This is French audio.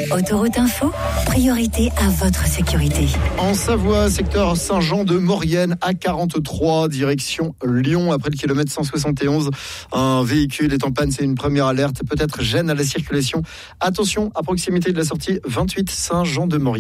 Autoroute Info, priorité à votre sécurité. En Savoie, secteur Saint-Jean-de-Maurienne, A43, direction Lyon, après le kilomètre 171. Un véhicule est en panne, c'est une première alerte, peut-être gêne à la circulation. Attention, à proximité de la sortie 28 Saint-Jean-de-Maurienne.